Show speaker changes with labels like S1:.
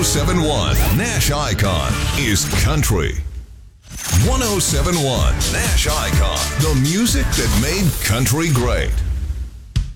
S1: 1071 Nash Icon is country. 1071 Nash Icon, the music that made country great.